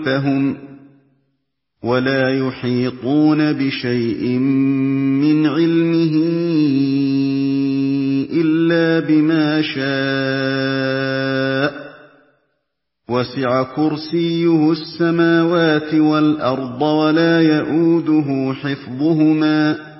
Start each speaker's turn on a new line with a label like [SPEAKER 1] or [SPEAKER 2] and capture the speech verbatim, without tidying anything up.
[SPEAKER 1] فهم ولا يحيطون بشيء من علمه إلا بما شاء وسع كرسيه السماوات والأرض ولا يئوده حفظهما